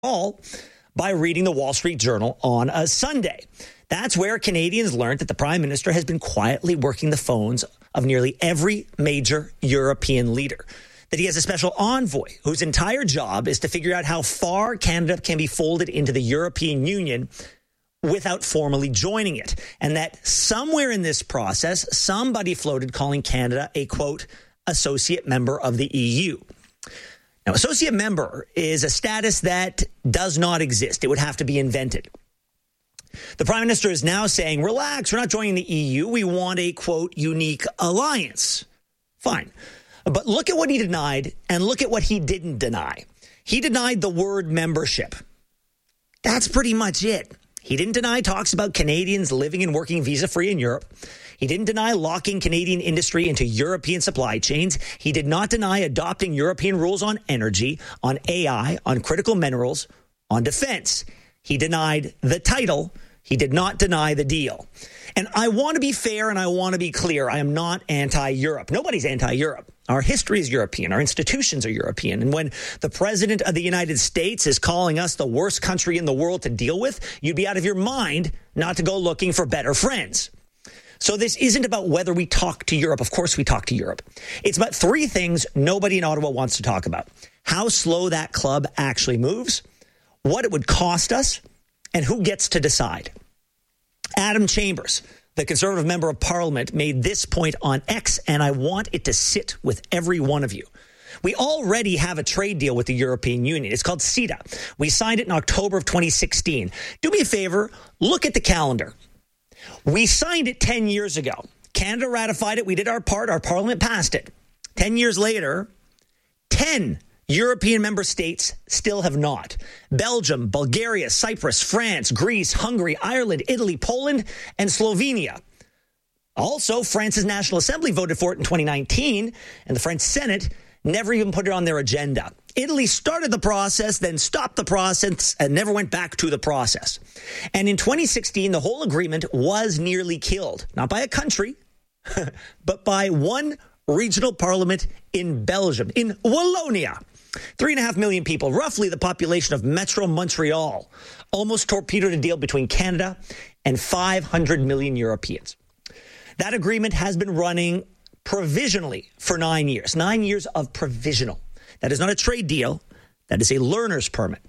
all by reading the Wall Street Journal on a Sunday. That's where Canadians learned that the Prime Minister has been quietly working the phones of nearly every major European leader. That he has a special envoy whose entire job is to figure out how far Canada can be folded into the European Union without formally joining it. And that somewhere in this process, somebody floated calling Canada a, quote, associate member of the EU. Now, associate member is a status that does not exist. It would have to be invented. The Prime Minister is now saying, relax, we're not joining the EU. We want a, quote, unique alliance. Fine. But look at what he denied and look at what he didn't deny. He denied the word membership. That's pretty much it. He didn't deny talks about Canadians living and working visa-free in Europe. He didn't deny locking Canadian industry into European supply chains. He did not deny adopting European rules on energy, on AI, on critical minerals, on defense. He denied the title. He did not deny the deal. And I want to be fair and I want to be clear. I am not anti-Europe. Nobody's anti-Europe. Our history is European. Our institutions are European. And when the president of the United States is calling us the worst country in the world to deal with, you'd be out of your mind not to go looking for better friends. So this isn't about whether we talk to Europe. Of course we talk to Europe. It's about three things nobody in Ottawa wants to talk about. How slow that club actually moves, what it would cost us, and who gets to decide. Adam Chambers, the Conservative Member of Parliament, made this point on X, and I want it to sit with every one of you. We already have a trade deal with the European Union. It's called CETA. We signed it in October of 2016. Do me a favor, look at the calendar. We signed it 10 years ago. Canada ratified it. We did our part. Our Parliament passed it. 10 years later, 10 European member states still have not. Belgium, Bulgaria, Cyprus, France, Greece, Hungary, Ireland, Italy, Poland, and Slovenia. Also, France's National Assembly voted for it in 2019, and the French Senate never even put it on their agenda. Italy started the process, then stopped the process, and never went back to the process. And in 2016, the whole agreement was nearly killed, not by a country, but by one regional parliament in Belgium, in Wallonia. 3.5 million people, roughly the population of Metro Montreal, almost torpedoed a deal between Canada and 500 million Europeans. That agreement has been running provisionally for 9 years. 9 years of provisional. That is not a trade deal. That is a learner's permit.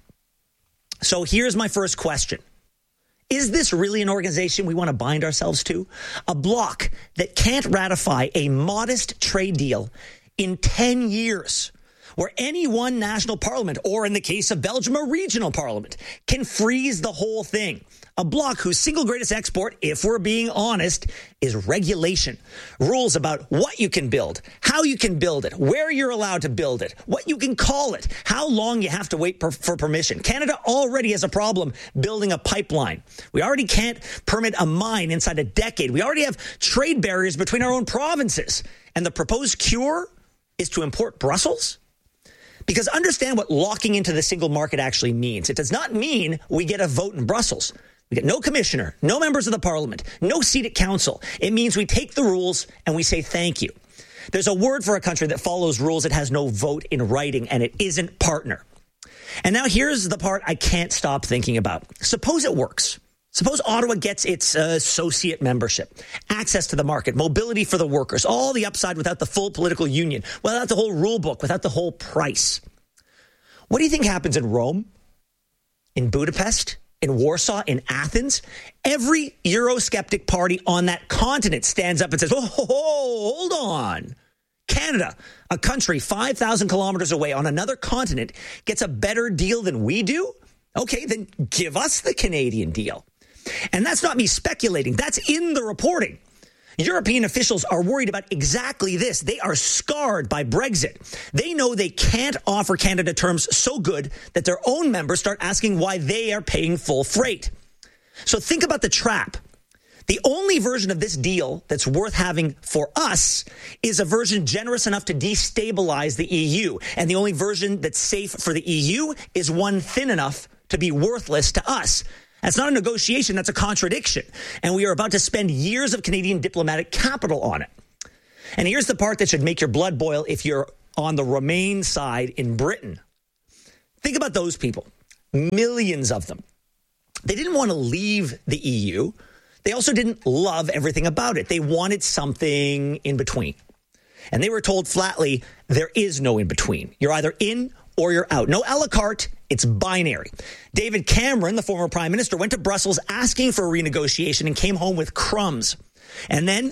So here's my first question. Is this really an organization we want to bind ourselves to? A bloc that can't ratify a modest trade deal in 10 years, where any one national parliament, or in the case of Belgium, a regional parliament, can freeze the whole thing. A bloc whose single greatest export, if we're being honest, is regulation. Rules about what you can build, how you can build it, where you're allowed to build it, what you can call it, how long you have to wait for permission. Canada already has a problem building a pipeline. We already can't permit a mine inside a decade. We already have trade barriers between our own provinces. And the proposed cure is to import Brussels? Because understand what locking into the single market actually means. It does not mean we get a vote in Brussels. We get no commissioner, no members of the parliament, no seat at council. It means we take the rules and we say thank you. There's a word for a country that follows rules that has no vote in writing, and it isn't partner. And now here's the part I can't stop thinking about. Suppose it works. Suppose Ottawa gets its associate membership, access to the market, mobility for the workers, all the upside without the full political union, without the whole rule book, without the whole price. What do you think happens in Rome, in Budapest, in Warsaw, in Athens? Every Eurosceptic party on that continent stands up and says, oh, hold on. Canada, a country 5,000 kilometers away on another continent, gets a better deal than we do? Okay, then give us the Canadian deal. And that's not me speculating. That's in the reporting. European officials are worried about exactly this. They are scarred by Brexit. They know they can't offer Canada terms so good that their own members start asking why they are paying full freight. So think about the trap. The only version of this deal that's worth having for us is a version generous enough to destabilize the EU. And the only version that's safe for the EU is one thin enough to be worthless to us. That's not a negotiation, that's a contradiction. And we are about to spend years of Canadian diplomatic capital on it. And here's the part that should make your blood boil if you're on the Remain side in Britain. Think about those people. millions of them. They didn't want to leave the EU. They also didn't love everything about it. They wanted something in between. And they were told flatly, there is no in between. You're either in or you're out. No a la carte, it's binary. David Cameron, the former prime minister, went to Brussels asking for a renegotiation and came home with crumbs. And then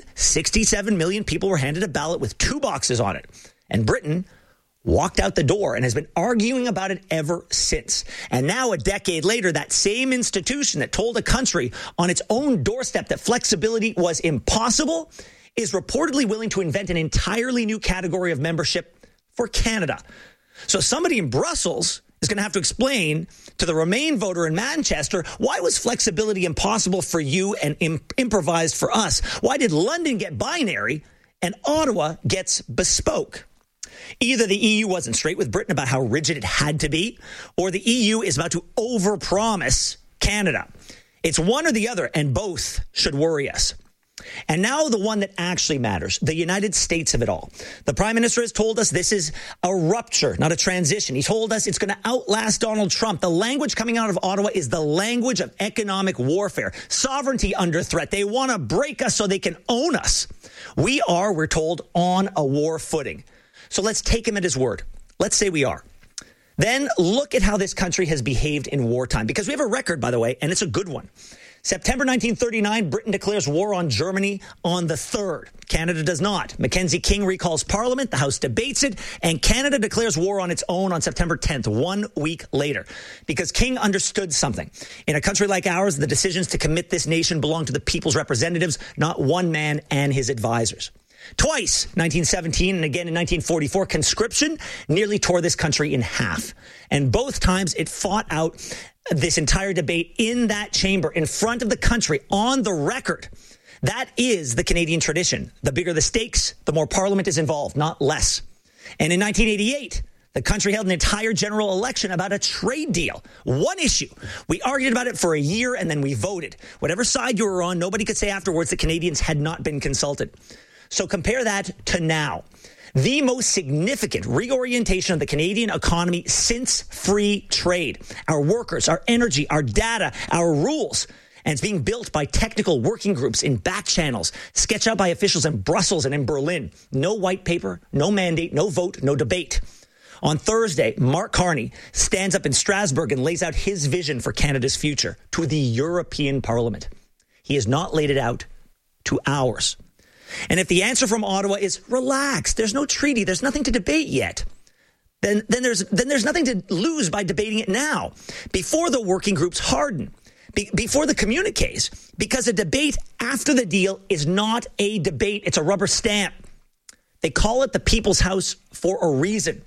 67 million people were handed a ballot with 2 boxes on it. And Britain walked out the door and has been arguing about it ever since. And now, a decade later, that same institution that told a country on its own doorstep that flexibility was impossible is reportedly willing to invent an entirely new category of membership for Canada. So somebody in Brussels is going to have to explain to the Remain voter in Manchester, why was flexibility impossible for you and improvised for us? Why did London get binary and Ottawa gets bespoke? Either the EU wasn't straight with Britain about how rigid it had to be, or the EU is about to overpromise Canada. It's one or the other, and both should worry us. And now the one that actually matters, the United States of it all. The Prime Minister has told us this is a rupture, not a transition. He told us it's going to outlast Donald Trump. The language coming out of Ottawa is the language of economic warfare. Sovereignty under threat. They want to break us so they can own us. We are, we're told, on a war footing. So let's take him at his word. Let's say we are. Then look at how this country has behaved in wartime, because we have a record, by the way, and it's a good one. September 1939, Britain declares war on Germany on the 3rd. Canada does not. Mackenzie King recalls Parliament, the House debates it, and Canada declares war on its own on September 10th, 1 week later. Because King understood something. In a country like ours, the decisions to commit this nation belong to the people's representatives, not one man and his advisors. Twice, 1917 and again in 1944, conscription nearly tore this country in half. And both times it fought out this entire debate in that chamber, in front of the country, on the record. That is the Canadian tradition. The bigger the stakes, the more Parliament is involved, not less. And in 1988, the country held an entire general election about a trade deal. One issue. We argued about it for a year and then we voted. Whatever side you were on, nobody could say afterwards that Canadians had not been consulted. So compare that to now. The most significant reorientation of the Canadian economy since free trade. Our workers, our energy, our data, our rules. And it's being built by technical working groups in back channels, sketched out by officials in Brussels and in Berlin. No white paper, no mandate, no vote, no debate. On Thursday, Mark Carney stands up in Strasbourg and lays out his vision for Canada's future to the European Parliament. He has not laid it out to ours. And if the answer from Ottawa is relax, there's no treaty, there's nothing to debate yet, then there's nothing to lose by debating it now, before the working groups harden, before the communiques, because a debate after the deal is not a debate, it's a rubber stamp. They call it the People's House for a reason.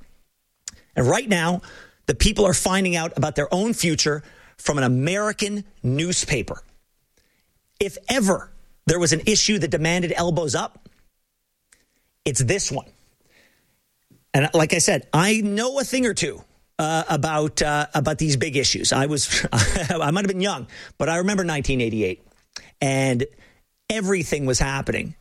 And right now, the people are finding out about their own future from an American newspaper. If ever there was an issue that demanded elbows up, it's this one. And like I said, I know a thing or two about these big issues. I might have been young, but I remember 1988, and everything was happening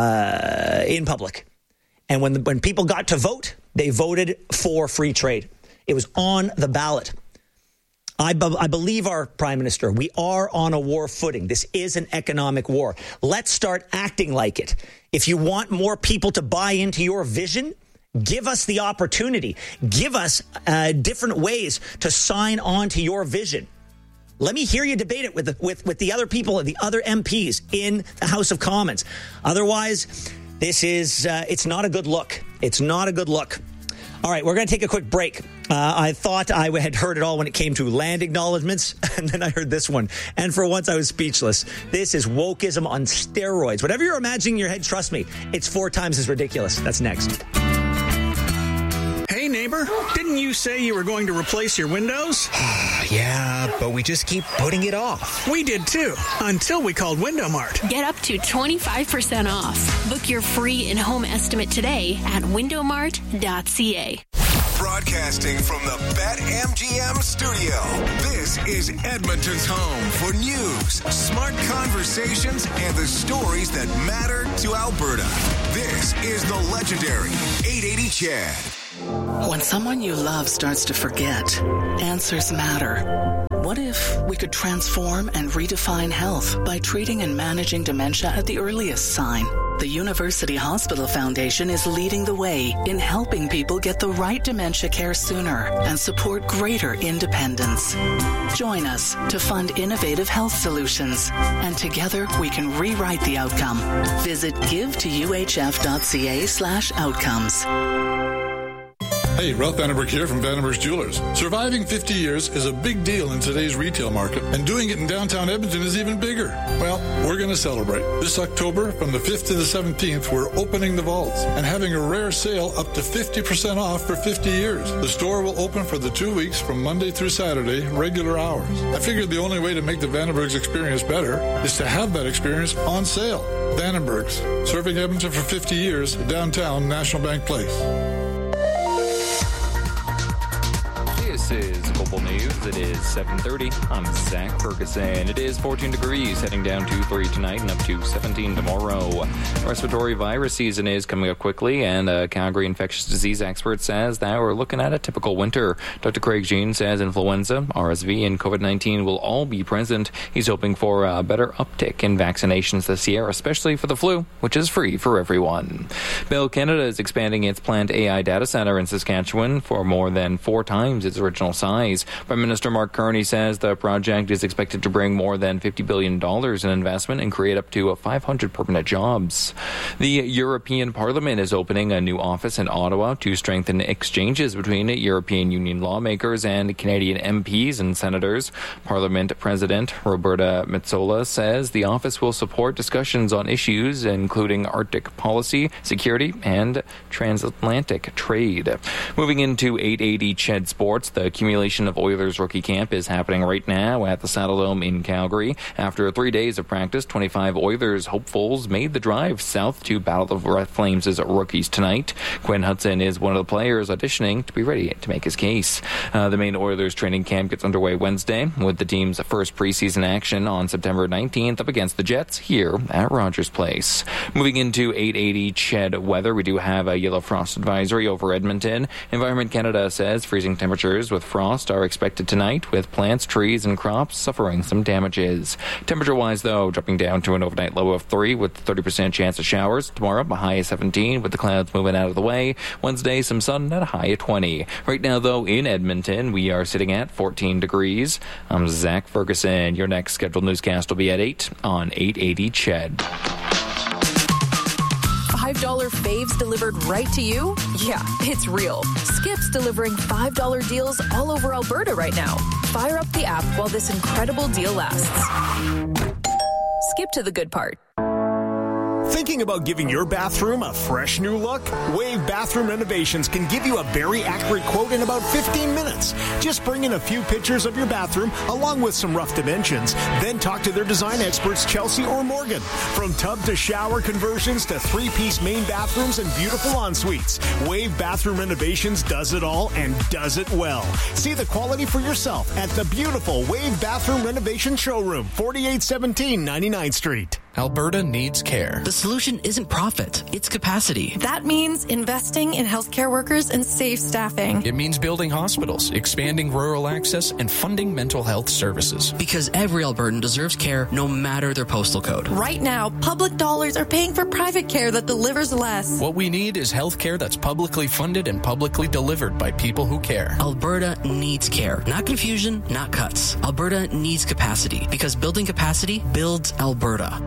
in public. And when people got to vote, they voted for free trade. It was on the ballot. I believe our Prime Minister, we are on a war footing. This is an economic war. Let's start acting like it. If you want more people to buy into your vision, give us the opportunity. Give us different ways to sign on to your vision. Let me hear you debate it with the other people and the other MPs in the House of Commons. Otherwise, this is it's not a good look. It's not a good look. All right, we're going to take a quick break. I thought I had heard it all when it came to land acknowledgements, and then I heard this one. And for once, I was speechless. This is wokeism on steroids. Whatever you're imagining in your head, trust me, it's 4 times as ridiculous. That's next. Hey, neighbor, didn't you say you were going to replace your windows? Yeah, but we just keep putting it off. We did too, until we called Window Mart. Get up to 25% off. Book your free in-home estimate today at windowmart.ca. Broadcasting from the BetMGM studio, this is Edmonton's home for news, smart conversations, and the stories that matter to Alberta. This is the legendary 880 CHED. When someone you love starts to forget, answers matter. What if we could transform and redefine health by treating and managing dementia at the earliest sign? The University Hospital Foundation is leading the way in helping people get the right dementia care sooner and support greater independence. Join us to fund innovative health solutions, and together we can rewrite the outcome. Visit givetouhf.ca/outcomes. Hey, Ralph Vandenberg here from Vandenberg's Jewelers. Surviving 50 years is a big deal in today's retail market, and doing it in downtown Edmonton is even bigger. Well, we're going to celebrate. This October, from the 5th to the 17th, we're opening the vaults and having a rare sale up to 50% off for 50 years. The store will open for the 2 weeks from Monday through Saturday, regular hours. I figured the only way to make the Vandenberg's experience better is to have that experience on sale. Vandenberg's, serving Edmonton for 50 years, downtown National Bank Place. This is Global News. It is 7:30. I'm Zach Ferguson. It is 14 degrees, heading down to 3 tonight and up to 17 tomorrow. Respiratory virus season is coming up quickly, and a Calgary infectious disease expert says that we're looking at a typical winter. Dr. Craig Jean says influenza, RSV, and COVID-19 will all be present. He's hoping for a better uptick in vaccinations this year, especially for the flu, which is free for everyone. Bell Canada is expanding its planned AI data center in Saskatchewan for more than 4 times its original size. Prime Minister Mark Carney says the project is expected to bring more than $50 billion in investment and create up to 500 permanent jobs. The European Parliament is opening a new office in Ottawa to strengthen exchanges between European Union lawmakers and Canadian MPs and senators. Parliament President Roberta Metsola says the office will support discussions on issues including Arctic policy, security, and transatlantic trade. Moving into 880 Ched Sports, the accumulation of Oilers rookie camp is happening right now at the Saddledome in Calgary. After 3 days of practice, 25 Oilers hopefuls made the drive south to battle the Red Flames as rookies tonight. Quinn Hudson is one of the players auditioning to be ready to make his case. The main Oilers training camp gets underway Wednesday with the team's first preseason action on September 19th up against the Jets here at Rogers Place. Moving into 880 Ched weather, we do have a yellow frost advisory over Edmonton. Environment Canada says freezing temperatures with frost are expected tonight, with plants, trees, and crops suffering some damages. Temperature-wise, though, dropping down to an overnight low of 3 with 30% chance of showers. Tomorrow, a high of 17 with the clouds moving out of the way. Wednesday, some sun at a high of 20. Right now, though, in Edmonton, we are sitting at 14 degrees. I'm Zach Ferguson. Your next scheduled newscast will be at 8 on 880 Ched. $5 faves delivered right to you? Yeah, it's real. Skip's delivering $5 deals all over Alberta right now. Fire up the app while this incredible deal lasts. Skip to the good part. Thinking about giving your bathroom a fresh new look? Wave Bathroom Renovations can give you a very accurate quote in about 15 minutes. Just bring in a few pictures of your bathroom along with some rough dimensions. Then talk to their design experts, Chelsea or Morgan. From tub to shower conversions to 3-piece main bathrooms and beautiful ensuites, Wave Bathroom Renovations does it all and does it well. See the quality for yourself at the beautiful Wave Bathroom Renovation Showroom, 4817 99th Street. Alberta needs care. The solution isn't profit, it's capacity. That means investing in healthcare workers and safe staffing. It means building hospitals, expanding rural access, and funding mental health services. Because every Albertan deserves care no matter their postal code. Right now, public dollars are paying for private care that delivers less. What we need is health care that's publicly funded and publicly delivered by people who care. Alberta needs care. Not confusion, not cuts. Alberta needs capacity. Because building capacity builds Alberta.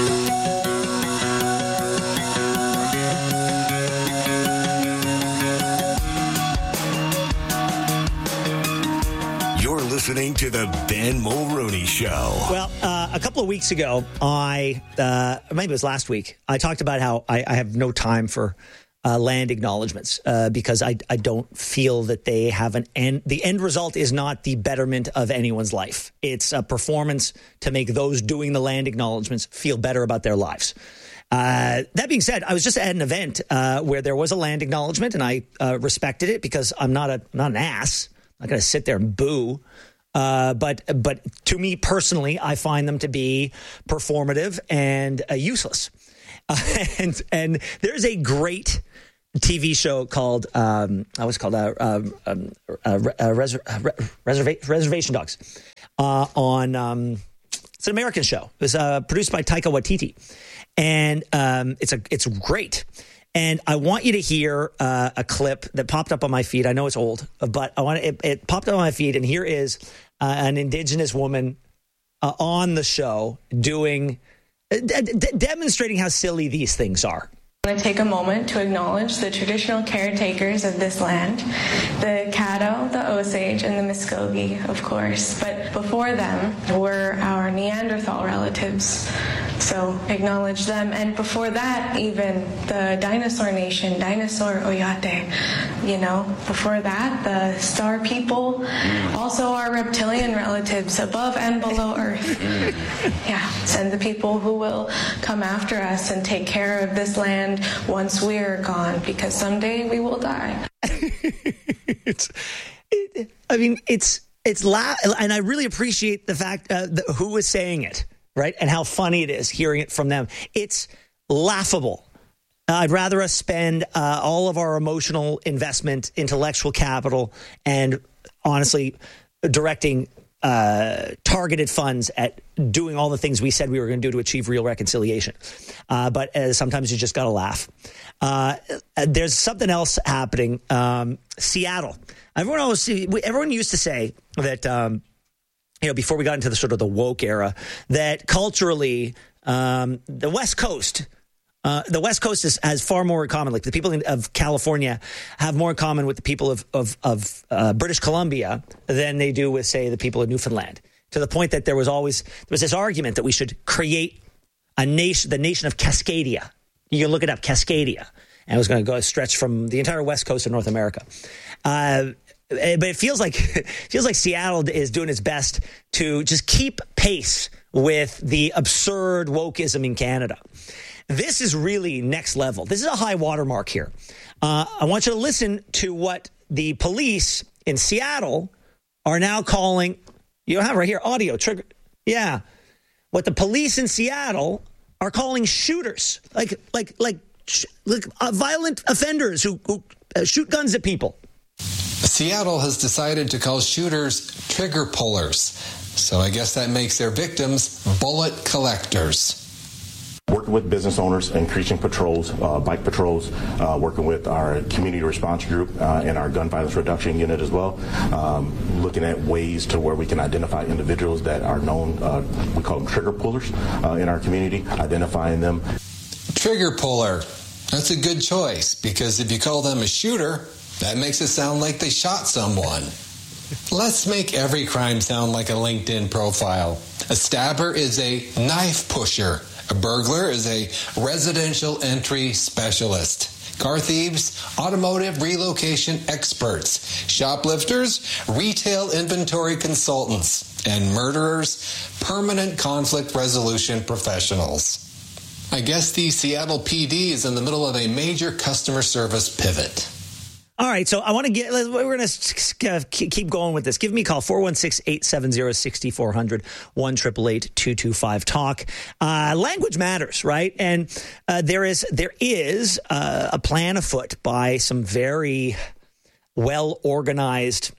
You're listening to the Ben Mulroney Show. Well, a couple of weeks ago, maybe it was last week, I talked about how I have no time for land acknowledgements because I don't feel that they have an end. The end result is not the betterment of anyone's life. It's a performance to make those doing the land acknowledgements feel better about their lives. That being said, I was just at an event where there was a land acknowledgement, and I respected it because I'm not an ass. I'm not going to sit there and boo. But to me personally, I find them to be performative and useless. And there's a great TV show called Reservation Dogs on it's an American show. It was produced by Taika Waititi, and it's great. And I want you to hear a clip that popped up on my feed. I know it's old, but it popped up on my feed, and here is an Indigenous woman on the show doing demonstrating how silly these things are. I want to take a moment to acknowledge the traditional caretakers of this land, the Caddo, the Osage, and the Muskogee, of course. But before them were our Neanderthal relatives, so acknowledge them. And before that, even the dinosaur nation, Dinosaur Oyate, before that, the Star people, also our reptilian relatives above and below Earth. Yeah, and the people who will come after us and take care of this land once we're gone, because someday we will die. It's and I really appreciate the fact who was saying it, right? And how funny it is hearing it from them. It's laughable. I'd rather us spend all of our emotional investment, intellectual capital, and honestly directing targeted funds at doing all the things we said we were going to do to achieve real reconciliation. But sometimes you just got to laugh. There's something else happening. Seattle. Everyone used to say that, before we got into the sort of the woke era, that culturally, the West Coast has far more in common. Like the people of California have more in common with the people of British Columbia than they do with, say, the people of Newfoundland. To the point that there was this argument that we should create the nation of Cascadia. You can look it up, Cascadia, and it was going to go stretch from the entire West Coast of North America. But it feels like Seattle is doing its best to just keep pace with the absurd wokeism in Canada. This is really next level. This is a high watermark here. I want you to listen to what the police in Seattle are now calling. You have right here audio trigger. Yeah, what the police in Seattle are calling shooters, like violent offenders who shoot guns at people. Seattle has decided to call shooters trigger pullers. So I guess that makes their victims bullet collectors. Working with business owners, increasing patrols, bike patrols, working with our community response group and our gun violence reduction unit as well, looking at ways to where we can identify individuals that are known, we call them trigger pullers in our community, identifying them. Trigger puller, that's a good choice, because if you call them a shooter, that makes it sound like they shot someone. Let's make every crime sound like a LinkedIn profile. A stabber is a knife pusher. A burglar is a residential entry specialist. Car thieves, automotive relocation experts. Shoplifters, retail inventory consultants. And murderers, permanent conflict resolution professionals. I guess the Seattle PD is in the middle of a major customer service pivot. All right, so we're going to keep going with this. Give me a call, 416-870-6400, 1-888-225-TALK. Language matters, right? And there is a plan afoot by some very well-organized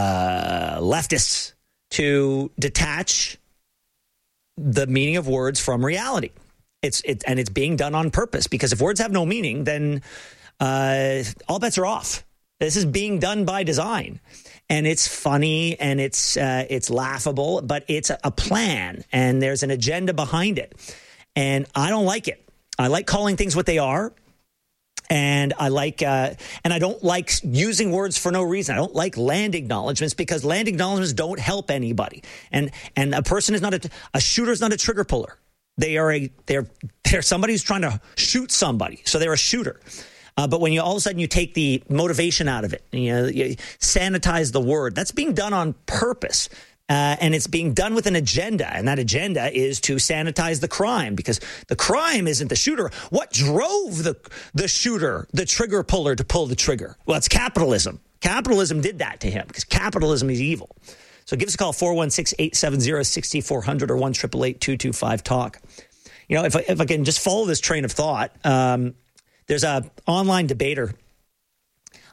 leftists to detach the meaning of words from reality. It's being done on purpose, because if words have no meaning, then all bets are off. This is being done by design, and it's funny and it's laughable, but it's a plan and there's an agenda behind it. And I don't like it. I like calling things what they are. And I don't like using words for no reason. I don't like land acknowledgments, because land acknowledgments don't help anybody. And a person is not a shooter is not a trigger puller. They're somebody who's trying to shoot somebody. So they're a shooter. But when all of a sudden you take the motivation out of it, you sanitize the word, that's being done on purpose. And it's being done with an agenda. And that agenda is to sanitize the crime, because the crime isn't the shooter. What drove the shooter, the trigger puller, to pull the trigger? Well, it's capitalism. Capitalism did that to him, because capitalism is evil. So give us a call, 416-870-6400 or 1-888-225-TALK. If I can just follow this train of thought, there's a online debater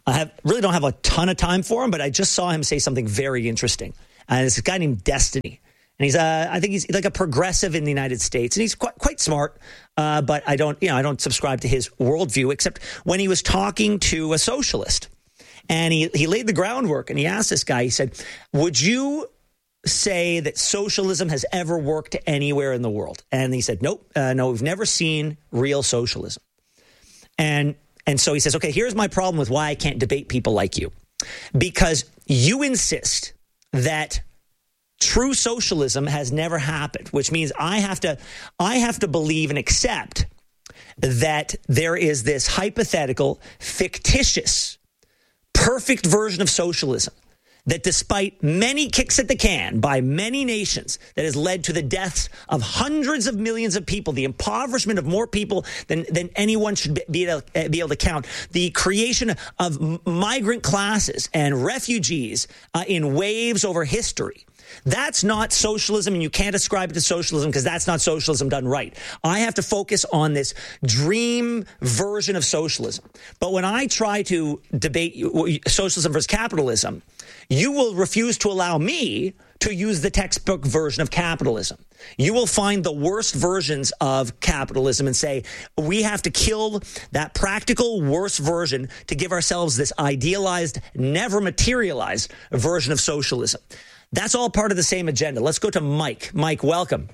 really don't have a ton of time for him, but I just saw him say something very interesting. It's a guy named Destiny. And he's, I think he's like a progressive in the United States, and he's quite smart. But I don't subscribe to his worldview, except when he was talking to a socialist, and he laid the groundwork, and he asked this guy. He said, "Would you say that socialism has ever worked anywhere in the world?" And he said, "Nope, no, we've never seen real socialism." And so he says, "Okay, here's my problem with why I can't debate people like you, because you insist that true socialism has never happened, which means I have to believe and accept that there is this hypothetical, fictitious, perfect version of socialism that, despite many kicks at the can by many nations, that has led to the deaths of hundreds of millions of people, the impoverishment of more people than anyone should be able to count, the creation of migrant classes and refugees in waves over history. That's not socialism, and you can't ascribe it to socialism because that's not socialism done right. I have to focus on this dream version of socialism. But when I try to debate socialism versus capitalism, you will refuse to allow me to use the textbook version of capitalism. You will find the worst versions of capitalism and say, we have to kill that practical worst version to give ourselves this idealized, never materialized version of socialism. That's all part of the same agenda. Let's go to Mike. Mike, welcome.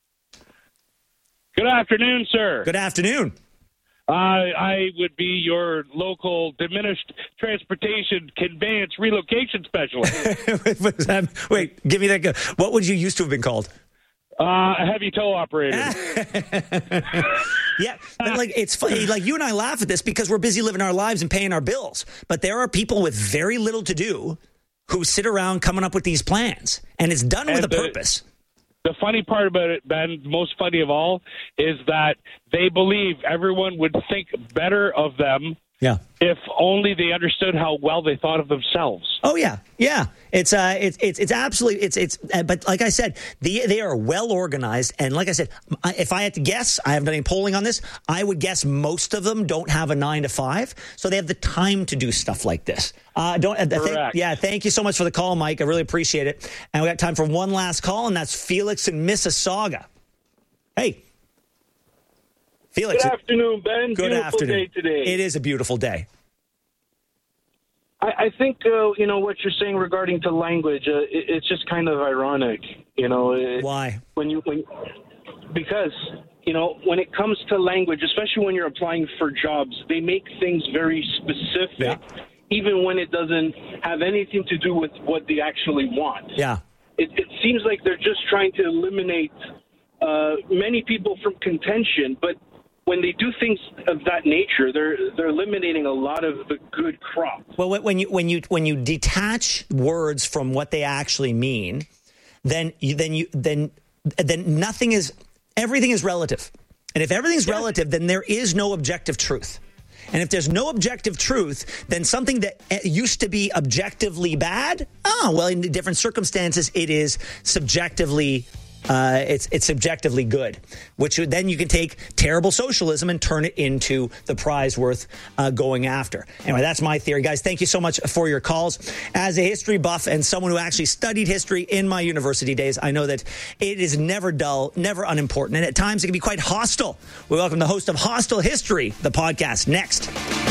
Good afternoon, sir. Good afternoon. I would be your local diminished transportation conveyance relocation specialist. Wait, give me that. What would you used to have been called? A heavy tow operator. Yeah, but like it's funny. Like you and I laugh at this because we're busy living our lives and paying our bills. But there are people with very little to do who sit around coming up with these plans, and it's done with a purpose. The funny part about it, Ben, most funny of all, is that they believe everyone would think better of them if only they understood how well they thought of themselves. Oh yeah. It's absolutely but like I said, they are well organized, and like I said, if I had to guess, I haven't done any polling on this, I would guess most of them don't have a 9 to 5, so they have the time to do stuff like this. Thank you so much for the call, Mike. I really appreciate it. And we got time for one last call, and that's Felix in Mississauga. Hey. Felix. Good afternoon, Ben. Good afternoon. Day today. It is a beautiful day. I think, what you're saying regarding to language, it's just kind of ironic, Why? Because, when it comes to language, especially when you're applying for jobs, they make things very specific, even when it doesn't have anything to do with what they actually want. Yeah. It seems like they're just trying to eliminate many people from contention, but when they do things of that nature, they're eliminating a lot of the good crop. Well, when you detach words from what they actually mean, then everything is relative. And if everything's relative, then there is no objective truth. And if there's no objective truth, then something that used to be objectively bad, in different circumstances, it is subjectively it's subjectively good, which then you can take terrible socialism and turn it into the prize worth going after. Anyway, that's my theory. Guys, thank you so much for your calls. As a history buff and someone who actually studied history in my university days, I know that it is never dull, never unimportant, and at times it can be quite hostile. We welcome the host of Hostile History, the podcast, next.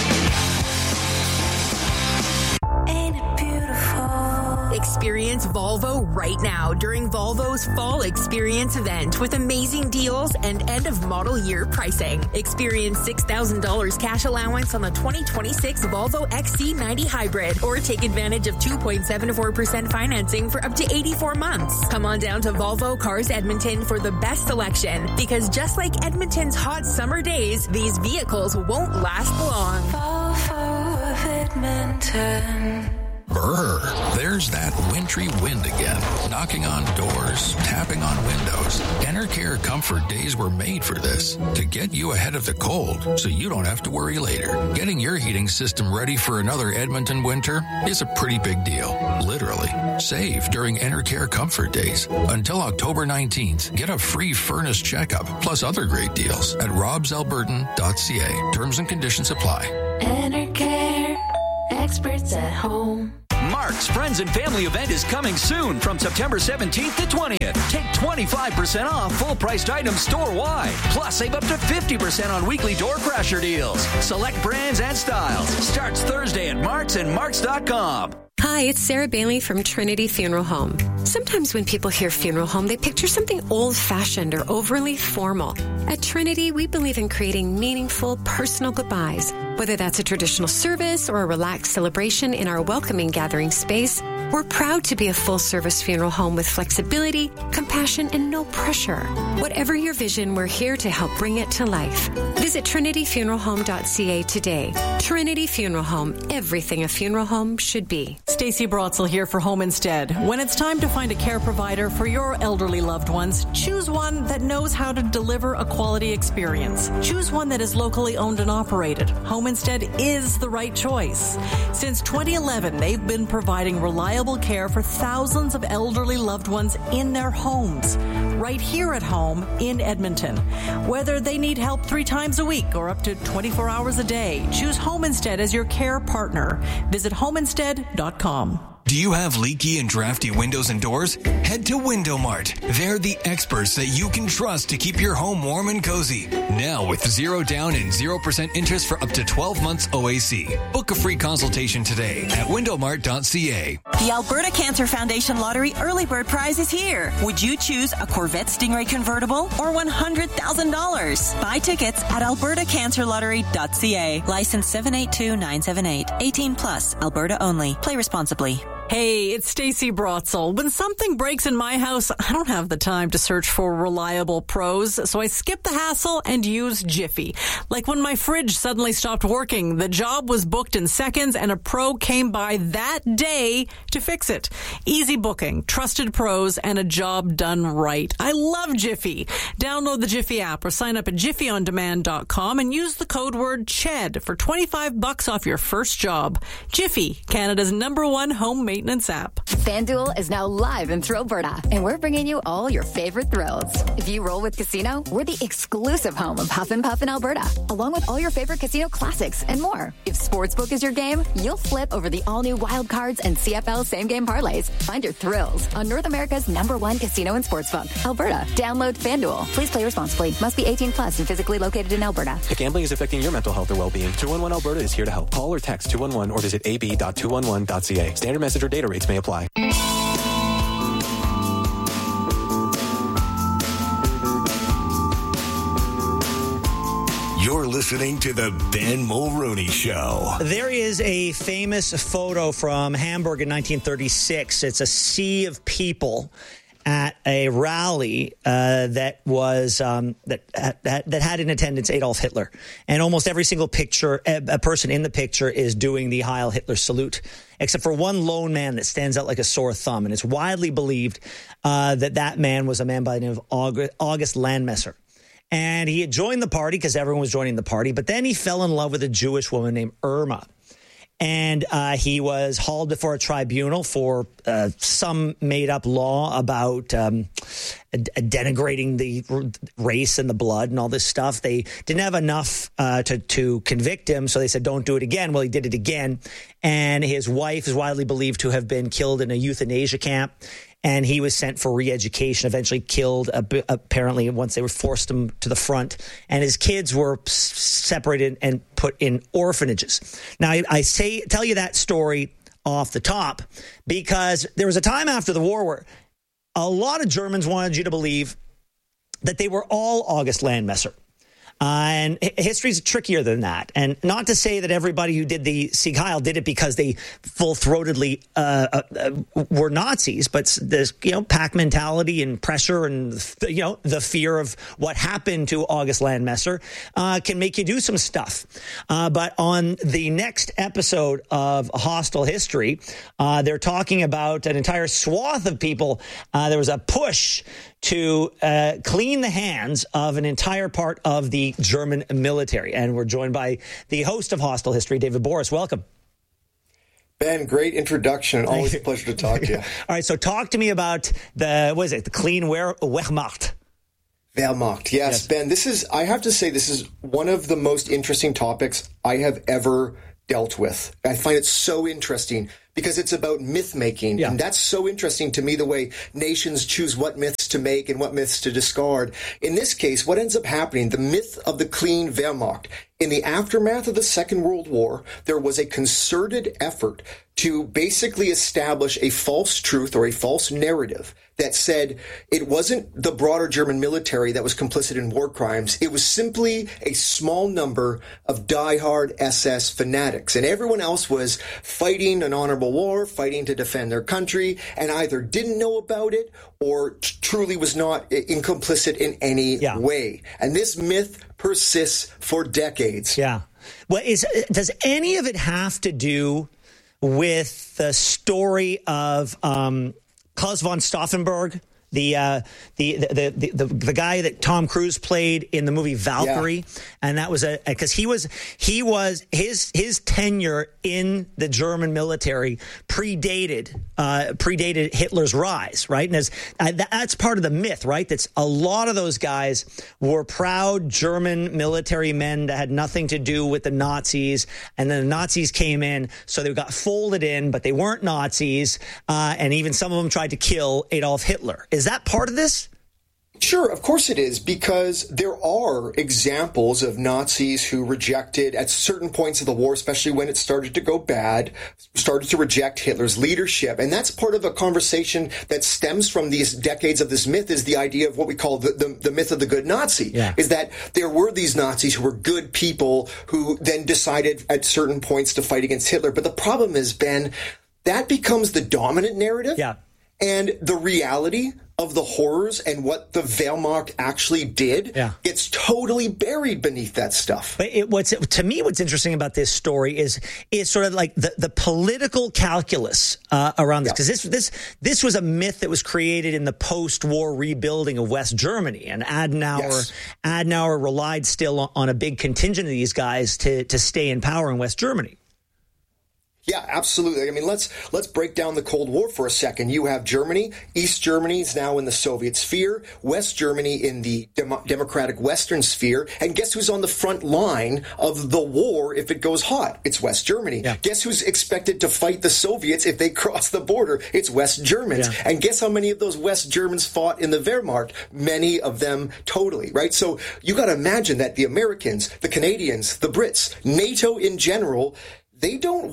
Experience Volvo right now during Volvo's Fall Experience event with amazing deals and end-of-model year pricing. Experience $6,000 cash allowance on the 2026 Volvo XC90 Hybrid, or take advantage of 2.74% financing for up to 84 months. Come on down to Volvo Cars Edmonton for the best selection, because just like Edmonton's hot summer days, these vehicles won't last long. Volvo of Edmonton. Brr, there's that wintry wind again, knocking on doors, tapping on windows. Enercare Comfort Days were made for this, to get you ahead of the cold so you don't have to worry later. Getting your heating system ready for another Edmonton winter is a pretty big deal, literally. Save during Enercare Comfort Days. Until October 19th, get a free furnace checkup, plus other great deals at robsalbertan.ca. Terms and conditions apply. Enercare. experts at home. Mark's Friends and Family event is coming soon from September 17th to 20th. Take 25% off full-priced items store-wide. Plus, save up to 50% on weekly door crasher deals. Select brands and styles. Starts Thursday at Mark's and Marks.com. Hi, it's Sarah Bailey from Trinity Funeral Home. Sometimes when people hear funeral home, they picture something old-fashioned or overly formal. At Trinity, we believe in creating meaningful, personal goodbyes. Whether that's a traditional service or a relaxed celebration in our welcoming gathering space, we're proud to be a full-service funeral home with flexibility, compassion, and no pressure. Whatever your vision, we're here to help bring it to life. Visit trinityfuneralhome.ca today. Trinity Funeral Home, everything a funeral home should be. Stacey Brotzel here for Home Instead. When it's time to find a care provider for your elderly loved ones, choose one that knows how to deliver a quality experience. Choose one that is locally owned and operated. Home Instead is the right choice. Since 2011, they've been providing reliable care for thousands of elderly loved ones in their homes, right here at home in Edmonton. Whether they need help 3 times a week or up to 24 hours a day, choose Home Instead as your care partner. Visit homeinstead.com. Do you have leaky and drafty windows and doors? Head to Window Mart. They're the experts that you can trust to keep your home warm and cozy. Now with 0 down and 0% interest for up to 12 months OAC. Book a free consultation today at windowmart.ca. The Alberta Cancer Foundation Lottery Early Bird Prize is here. Would you choose a Corvette Stingray convertible or $100,000? Buy tickets at albertacancerlottery.ca. License 782978. 18 plus. Alberta only. Play responsibly. Hey, it's Stacey Brotzel. When something breaks in my house, I don't have the time to search for reliable pros, so I skip the hassle and use Jiffy. Like when my fridge suddenly stopped working, the job was booked in seconds and a pro came by that day to fix it. Easy booking, trusted pros, and a job done right. I love Jiffy. Download the Jiffy app or sign up at jiffyondemand.com and use the code word CHED for $25 off your first job. Jiffy, Canada's #1 home maintenance app. FanDuel is now live in Thrillberta, and we're bringing you all your favorite thrills. If you roll with Casino, we're the exclusive home of Huff and Puff in Alberta, along with all your favorite casino classics and more. If Sportsbook is your game, you'll flip over the all-new Wild Cards and CFL same-game parlays. Find your thrills on North America's #1 casino and sportsbook, Alberta. Download FanDuel. Please play responsibly. Must be 18 plus and physically located in Alberta. If gambling is affecting your mental health or well-being, 211 Alberta is here to help. Call or text 211 or visit ab.211.ca. Standard message or data rates may apply. You're listening to the Ben Mulroney Show. There is a famous photo from Hamburg in 1936. It's a sea of people at a rally that was that had in attendance Adolf Hitler, and almost every single picture, a person in the picture is doing the Heil Hitler salute, except for one lone man that stands out like a sore thumb, and it's widely believed that man was a man by the name of August Landmesser. And he had joined the party because everyone was joining the party, but then he fell in love with a Jewish woman named Irma. And he was hauled before a tribunal for some made-up law about denigrating the race and the blood and all this stuff. They didn't have enough to convict him, so they said, don't do it again. Well, he did it again. And his wife is widely believed to have been killed in a euthanasia camp. And he was sent for re-education, eventually killed, apparently, once they were forced him to the front. And his kids were separated and put in orphanages. Now, I tell you that story off the top because there was a time after the war where a lot of Germans wanted you to believe that they were all August Landmesser. And history's trickier than that. And not to say that everybody who did the Sieg Heil did it because they full-throatedly were Nazis, but there's, pack mentality and pressure and, the fear of what happened to August Landmesser can make you do some stuff. But on the next episode of Hostile History, they're talking about an entire swath of people. There was a push to clean the hands of an entire part of the German military. And we're joined by the host of Hostile History, David Boris. Welcome. Ben, great introduction. Always a pleasure to talk to you. All right, so talk to me about the clean Wehrmacht. Wehrmacht, yes. Ben, I have to say, this is one of the most interesting topics I have ever dealt with. I find it so interesting because it's about myth making. Yeah. And that's so interesting to me, the way nations choose what myths to make and what myths to discard. In this case, what ends up happening, the myth of the clean Wehrmacht, in the aftermath of the Second World War, there was a concerted effort to basically establish a false truth or a false narrative that said it wasn't the broader German military that was complicit in war crimes. It was simply a small number of diehard SS fanatics. And everyone else was fighting an honorable war, fighting to defend their country, and either didn't know about it or truly was not complicit in any way. And this myth persists for decades. Yeah. Well, does any of it have to do with the story of Klaus von Stauffenberg, the guy that Tom Cruise played in the movie Valkyrie, and that was because his tenure in the German military predated Hitler's rise, right? And that's part of the myth, right? That's a lot of those guys were proud German military men that had nothing to do with the Nazis, and then the Nazis came in, so they got folded in, but they weren't Nazis, and even some of them tried to kill Adolf Hitler. Is that part of this? Sure, of course it is, because there are examples of Nazis who rejected, at certain points of the war, especially when it started to go bad, started to reject Hitler's leadership. And that's part of a conversation that stems from these decades of this myth, is the idea of what we call the myth of the good Nazi, is that there were these Nazis who were good people who then decided at certain points to fight against Hitler. But the problem is, Ben, that becomes the dominant narrative. Yeah. And the reality of the horrors and what the Wehrmacht actually did gets totally buried beneath that stuff. But to me, what's interesting about this story is sort of like the political calculus around this, because this was a myth that was created in the post-war rebuilding of West Germany, and Adenauer relied still on a big contingent of these guys to stay in power in West Germany. Yeah, absolutely. I mean, let's break down the Cold War for a second. You have Germany. East Germany is now in the Soviet sphere. West Germany in the democratic Western sphere. And guess who's on the front line of the war if it goes hot? It's West Germany. Yeah. Guess who's expected to fight the Soviets if they cross the border? It's West Germans. Yeah. And guess how many of those West Germans fought in the Wehrmacht? Many of them totally, right? So you got to imagine that the Americans, the Canadians, the Brits, NATO in general, they don't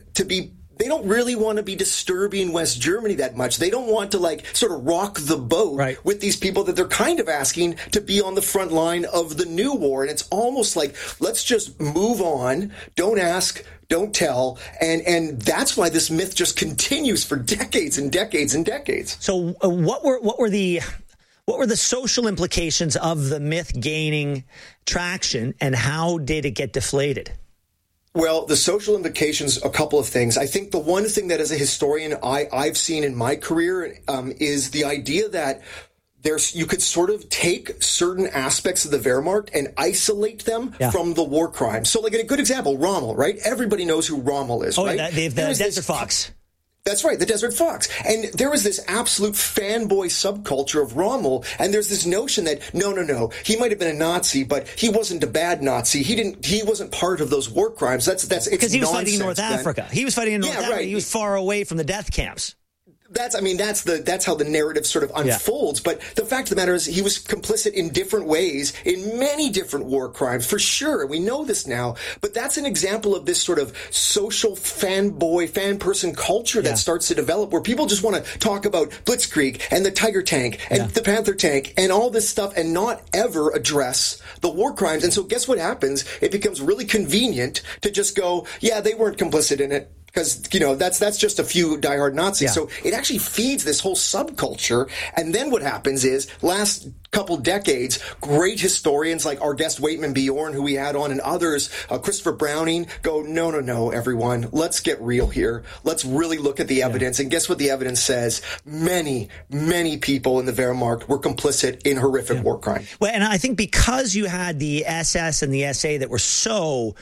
really want to be disturbing West Germany that much. They don't want to sort of rock the boat with these people that they're kind of asking to be on the front line of the new war. And it's almost like, let's just move on. Don't ask, don't tell. And that's why this myth just continues for decades and decades and decades. So what were the social implications of the myth gaining traction, and how did it get deflated? Well, the social implications, a couple of things. I think the one thing that as a historian I've seen in my career is the idea that you could sort of take certain aspects of the Wehrmacht and isolate them from the war crimes. So like a good example, Rommel, right? Everybody knows who Rommel is, right? The Desert Fox. That's right, the Desert Fox. And there was this absolute fanboy subculture of Rommel, and there's this notion that, no, he might have been a Nazi, but he wasn't a bad Nazi. He wasn't part of those war crimes. Because he was fighting in North Africa. He was fighting in North Africa. Right. He was far away from the death camps. That's how the narrative sort of unfolds. But the fact of the matter is he was complicit in different ways in many different war crimes, for sure. We know this now. But that's an example of this sort of social fan person culture that starts to develop, where people just want to talk about Blitzkrieg and the Tiger tank and the Panther tank and all this stuff and not ever address the war crimes. And so guess what happens? It becomes really convenient to just go, they weren't complicit in it. Because, that's just a few diehard Nazis. Yeah. So it actually feeds this whole subculture. And then what happens is, last couple decades, great historians like our guest Waitman Bjorn, who we had on, and others, Christopher Browning, go, no, everyone, let's get real here. Let's really look at the evidence. And guess what the evidence says? Many, many people in the Wehrmacht were complicit in horrific war crime. Well, and I think because you had the SS and the SA that were so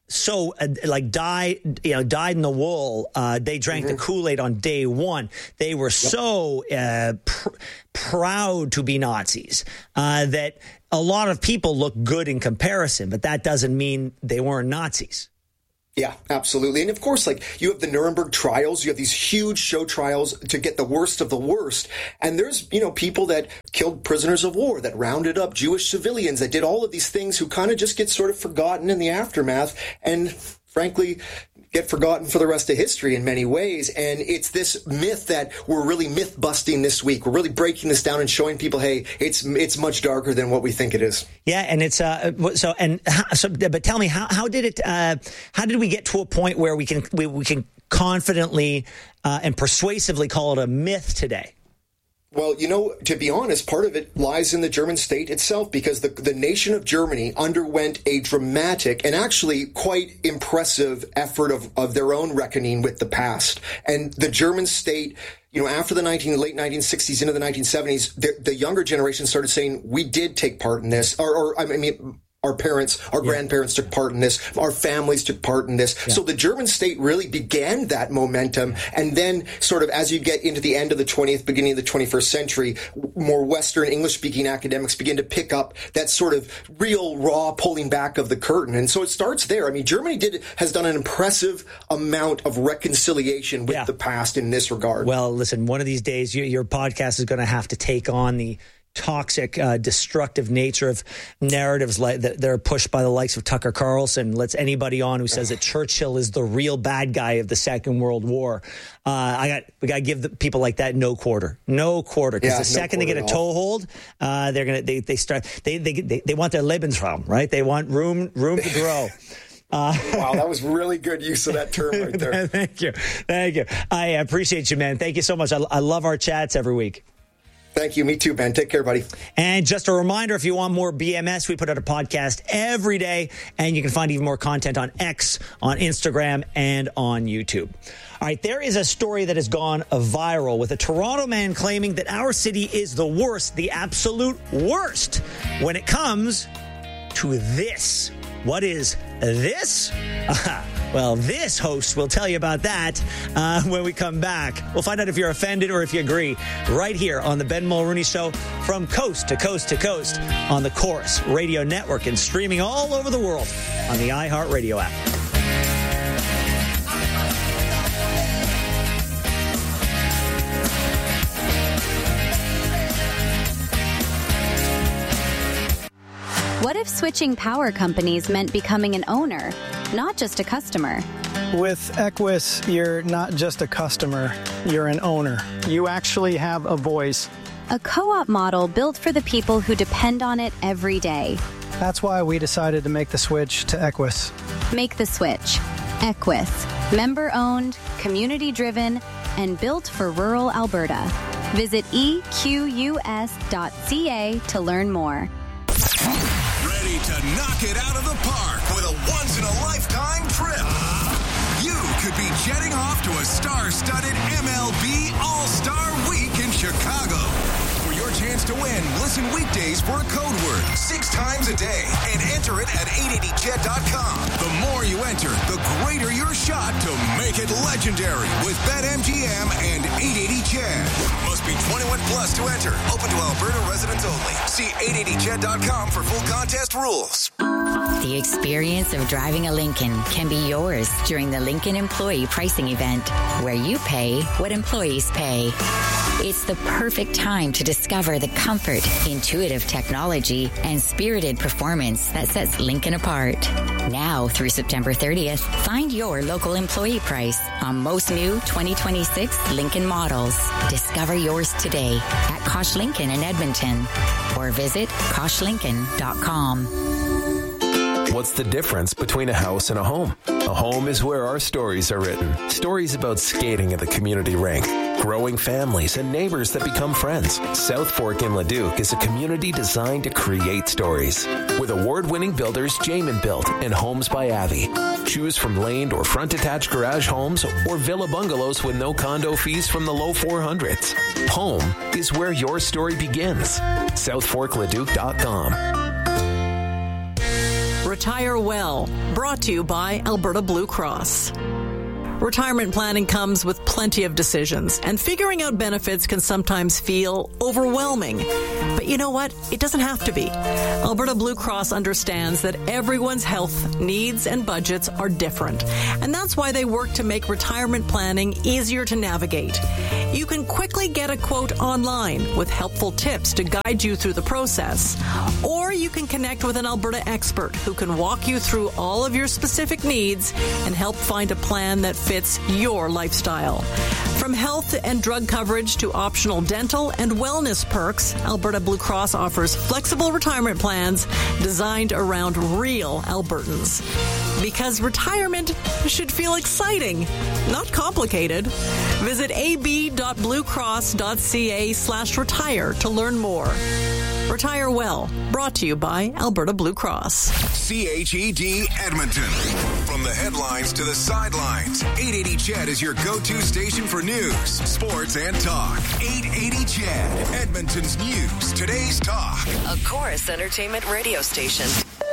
died in the wool. They drank the Kool-Aid on day one. They were so proud to be Nazis that a lot of people look good in comparison, but that doesn't mean they weren't Nazis. Yeah, absolutely. And of course, like, you have the Nuremberg trials, you have these huge show trials to get the worst of the worst. And there's, people that killed prisoners of war, that rounded up Jewish civilians, that did all of these things who kind of just get sort of forgotten in the aftermath and, frankly, get forgotten for the rest of history in many ways. And it's this myth that we're really myth busting this week. We're really breaking this down and showing people, hey, it's much darker than what we think it is. Yeah, and it's but tell me, how did we get to a point where we can confidently and persuasively call it a myth today? Well, to be honest, part of it lies in the German state itself, because the nation of Germany underwent a dramatic and actually quite impressive effort of their own reckoning with the past. And the German state, after the late 1960s into the 1970s, the younger generation started saying, we did take part in this, our parents, our grandparents took part in this. Our families took part in this. Yeah. So the German state really began that momentum. And then sort of as you get into the end of the 20th, beginning of the 21st century, more Western English-speaking academics begin to pick up that sort of real raw pulling back of the curtain. And so it starts there. I mean, Germany has done an impressive amount of reconciliation with the past in this regard. Well, listen, one of these days, your podcast is going to have to take on the toxic, destructive nature of narratives like that are pushed by the likes of Tucker Carlson. Lets anybody on who says that Churchill is the real bad guy of the Second World War. We got to give the people like that no quarter, because the second they get a toehold, they're gonna they want their Lebensraum, right? They want room to grow. Wow, that was really good use of that term right there. Thank you. I appreciate you, man. Thank you so much. I love our chats every week. Thank you. Me too, Ben. Take care, buddy. And just a reminder, if you want more BMS, we put out a podcast every day, and you can find even more content on X, on Instagram, and on YouTube. All right, there is a story that has gone viral with a Toronto man claiming that our city is the worst, the absolute worst, when it comes to this. What is this? Well, this host will tell you about that when we come back. We'll find out if you're offended or if you agree right here on the Ben Mulrooney Show, from coast to coast to coast on the Chorus Radio Network and streaming all over the world on the iHeartRadio app. What if switching power companies meant becoming an owner, not just a customer? With Equus, you're not just a customer, you're an owner. You actually have a voice. A co-op model built for the people who depend on it every day. That's why we decided to make the switch to Equus. Make the switch. Equus. Member-owned, community-driven, and built for rural Alberta. Visit equs.ca to learn more. Ready to knock it out of the park with a once-in-a-lifetime trip. You could be jetting off to a star-studded MLB All-Star Week in Chicago. For your chance to win, listen weekdays for a code word 6 times a day and enter it at 880ched.com. The more you enter, the greater your shot to make it legendary with BetMGM and 880ched. Must be 21 plus to enter. Open to Alberta residents only. See 880ched.com for full contest rules. The experience of driving a Lincoln can be yours during the Lincoln Employee Pricing Event, where you pay what employees pay. It's the perfect time to discover the comfort, intuitive technology, and spirited performance that sets Lincoln apart. Now through September 30th, find your local employee price on most new 2026 Lincoln models. Discover yours today at Kosh Lincoln in Edmonton or visit KoshLincoln.com. What's the difference between a house and a home? A home is where our stories are written. Stories about skating at the community rink, growing families, and neighbors that become friends. South Fork in Leduc is a community designed to create stories. With award-winning builders Jamin Built and Homes by Avi. Choose from laned or front-attached garage homes or villa bungalows with no condo fees from the low 400s. Home is where your story begins. SouthForkLeduc.com. Retire Well, brought to you by Alberta Blue Cross. Retirement planning comes with plenty of decisions, and figuring out benefits can sometimes feel overwhelming. But you know what? It doesn't have to be. Alberta Blue Cross understands that everyone's health needs and budgets are different, and that's why they work to make retirement planning easier to navigate. You can quickly get a quote online with helpful tips to guide you through the process, or you can connect with an Alberta expert who can walk you through all of your specific needs and help find a plan that fits your lifestyle. From health and drug coverage to optional dental and wellness perks, Alberta Blue Cross offers flexible retirement plans designed around real Albertans. Because retirement should feel exciting, not complicated. Visit ab.bluecross.ca/retire to learn more. Retire Well, brought to you by Alberta Blue Cross. CHED Edmonton. From the headlines to the sidelines, 880 CHED is your go-to station for news, sports, and talk. 880 CHED, Edmonton's news, today's talk. A Chorus Entertainment radio station.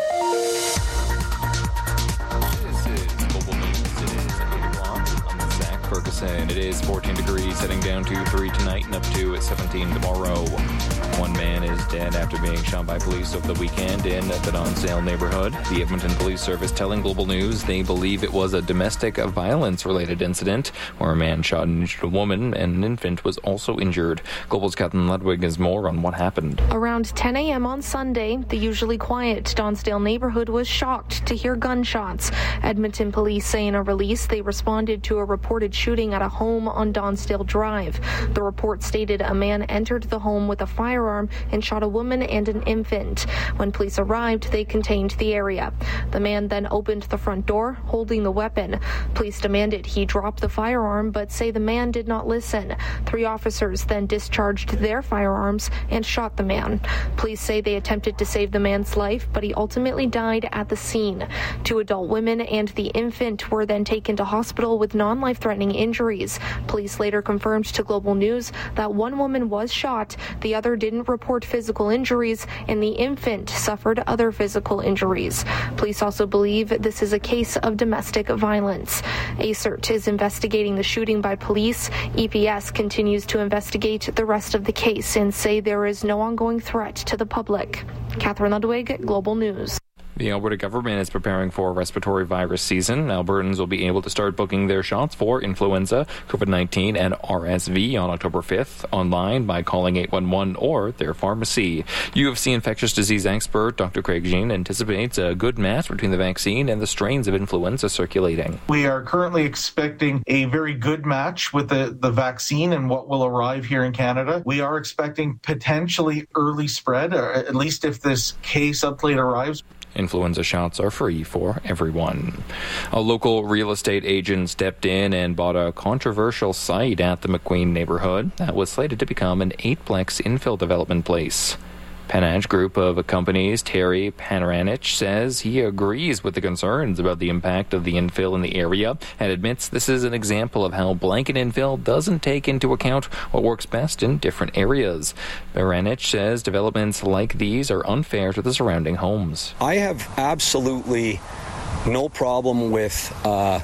Ferguson. It is 14 degrees, heading down to 3 tonight and up to 17 tomorrow. One man is dead after being shot by police over the weekend in the Donsdale neighborhood. The Edmonton Police Service telling Global News they believe it was a domestic violence-related incident where a man shot and injured a woman and an infant was also injured. Global's Catherine Ludwig has more on what happened. Around 10 a.m. on Sunday, the usually quiet Donsdale neighborhood was shocked to hear gunshots. Edmonton police say in a release they responded to a reported shooting at a home on Donsdale Drive. The report stated a man entered the home with a firearm and shot a woman and an infant. When police arrived, they contained the area. The man then opened the front door, holding the weapon. Police demanded he drop the firearm, but say the man did not listen. 3 officers then discharged their firearms and shot the man. Police say they attempted to save the man's life, but he ultimately died at the scene. 2 adult women and the infant were then taken to hospital with non-life-threatening injuries. Police later confirmed to Global News that 1 woman was shot, the other didn't report physical injuries, and the infant suffered other physical injuries. Police also believe this is a case of domestic violence. ACERT is investigating the shooting by police. EPS continues to investigate the rest of the case and say there is no ongoing threat to the public. Catherine Ludwig, Global News. The Alberta government is preparing for a respiratory virus season. Albertans will be able to start booking their shots for influenza, COVID-19, and RSV on October 5th online by calling 811 or their pharmacy. U of C infectious disease expert Dr. Craig Jean anticipates a good match between the vaccine and the strains of influenza circulating. We are currently expecting a very good match with the vaccine and what will arrive here in Canada. We are expecting potentially early spread, or at least if this K subclade arrives. Influenza shots are free for everyone. A local real estate agent stepped in and bought a controversial site at the McQueen neighborhood that was slated to become an 8-plex infill development place. Panage Group of companies, Terry Panaranich, says he agrees with the concerns about the impact of the infill in the area and admits this is an example of how blanket infill doesn't take into account what works best in different areas. Panaranich says developments like these are unfair to the surrounding homes. I have absolutely no problem with, a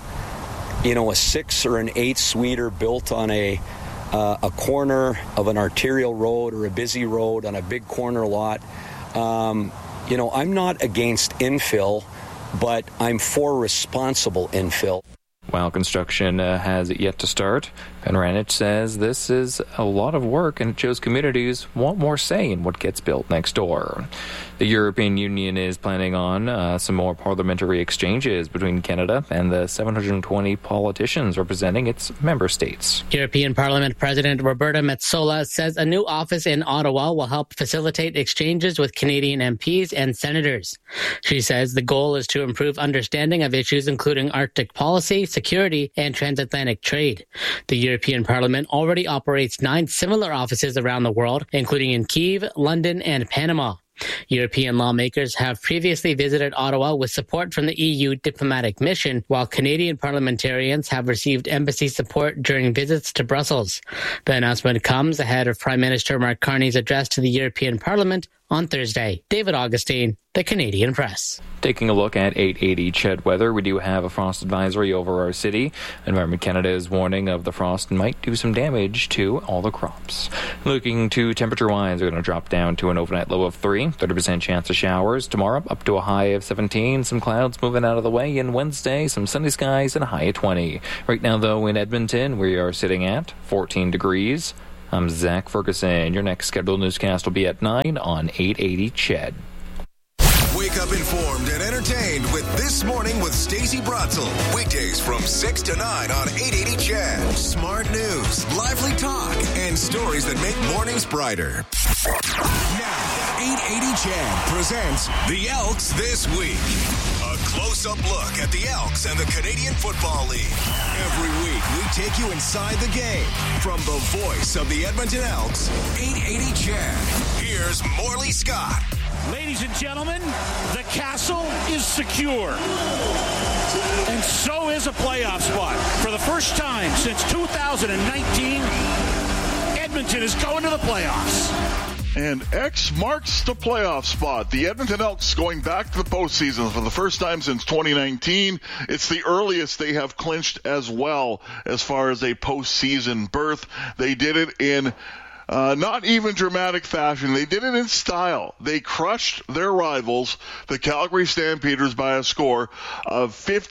6 or an 8 suiter built on a corner of an arterial road or a busy road on a big corner lot. I'm not against infill, but I'm for responsible infill. While construction has yet to start, Panaranich says this is a lot of work and it shows communities want more say in what gets built next door. The European Union is planning on some more parliamentary exchanges between Canada and the 720 politicians representing its member states. European Parliament President Roberta Metsola says a new office in Ottawa will help facilitate exchanges with Canadian MPs and senators. She says the goal is to improve understanding of issues including Arctic policy, security, and transatlantic trade. The European Parliament already operates 9 similar offices around the world, including in Kyiv, London, and Panama. European lawmakers have previously visited Ottawa with support from the EU diplomatic mission, while Canadian parliamentarians have received embassy support during visits to Brussels. The announcement comes ahead of Prime Minister Mark Carney's address to the European Parliament on Thursday. David Augustine, the Canadian Press. Taking a look at 880 CHED weather, we do have a frost advisory over our city. Environment Canada is warning of the frost and might do some damage to all the crops. Looking to temperature-wise, we're going to drop down to an overnight low of 3, 30% chance of showers. Tomorrow, up to a high of 17, some clouds moving out of the way. And Wednesday, some sunny skies and a high of 20. Right now, though, in Edmonton, we are sitting at 14 degrees. I'm Zach Ferguson. Your next scheduled newscast will be at 9 on 880 CHED. Wake up informed and entertained with This Morning with Stacey Bratzel. Weekdays from 6 to 9 on 880 CHED. Smart news, lively talk, and stories that make mornings brighter. Now, 880 CHED presents The Elks This Week. A close-up look at the Elks and the Canadian Football League. Every week, we take you inside the game. From the voice of the Edmonton Elks, 880 CHED. Here's Morley Scott. Ladies and gentlemen, the castle is secure. And so is a playoff spot. For the first time since 2019, Edmonton is going to the playoffs. And X marks the playoff spot. The Edmonton Elks going back to the postseason for the first time since 2019. It's the earliest they have clinched as well as far as a postseason berth. They did it in not even dramatic fashion. They did it in style. They crushed their rivals, the Calgary Stampeders, by a score of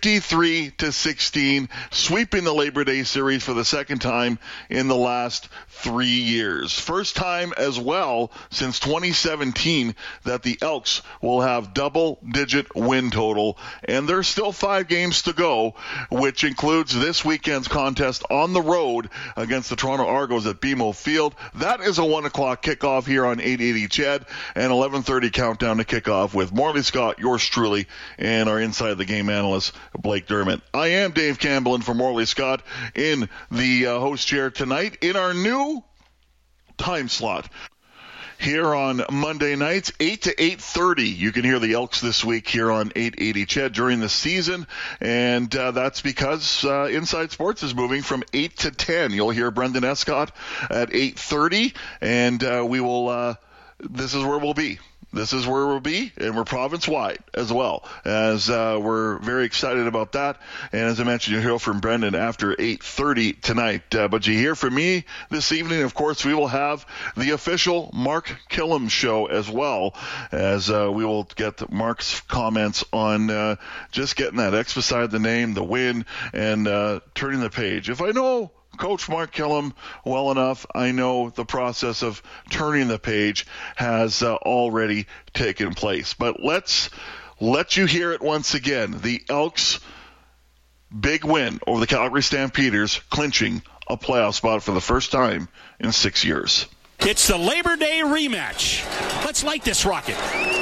53-16, sweeping the Labor Day series for the second time in the last 3 years. First time as well since 2017 that the Elks will have double-digit win total, and there's still 5 games to go, which includes this weekend's contest on the road against the Toronto Argos at BMO Field. That is a 1 o'clock kickoff here on 880 CHED, and 11:30 countdown to kickoff with Morley Scott, yours truly, and our Inside the Game analyst, Blake Dermott. I am Dave Campbell, and for Morley Scott in the host chair tonight in our new time slot. Here on Monday nights, 8 to 8:30, you can hear the Elks this week here on 880 CHED during the season, and that's because Inside Sports is moving from 8 to 10. You'll hear Brendan Escott at 8:30, and we will. This is where we'll be. This is where we'll be, and we're province-wide as well, as we're very excited about that. And as I mentioned, you'll hear from Brendan after 8:30 tonight. But you hear from me this evening. Of course, we will have the official Mark Killam show as well, as we will get Mark's comments on just getting that X beside the name, the win, and turning the page. If I know Coach Mark Killam well enough, I know the process of turning the page has already taken place. But let's let you hear it once again. The Elks' big win over the Calgary Stampeders, clinching a playoff spot for the first time in 6 years. It's the Labor Day rematch. Let's light this rocket.